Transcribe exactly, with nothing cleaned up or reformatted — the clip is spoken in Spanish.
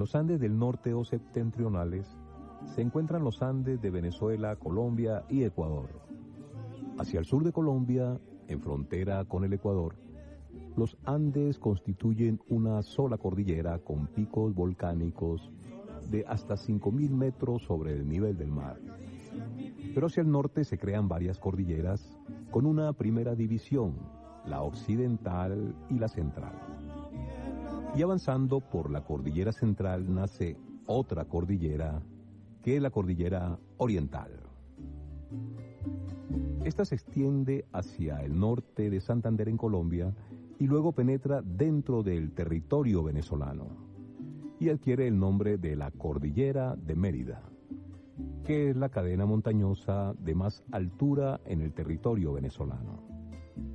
los Andes del norte o septentrionales se encuentran los Andes de Venezuela, Colombia y Ecuador. Hacia el sur de Colombia, en frontera con el Ecuador, los Andes constituyen una sola cordillera con picos volcánicos de hasta cinco mil metros sobre el nivel del mar. Pero hacia el norte se crean varias cordilleras con una primera división, la occidental y la central. Y avanzando por la cordillera central nace otra cordillera, que es la cordillera oriental. Esta se extiende hacia el norte de Santander en Colombia y luego penetra dentro del territorio venezolano y adquiere el nombre de la Cordillera de Mérida, que es la cadena montañosa de más altura en el territorio venezolano.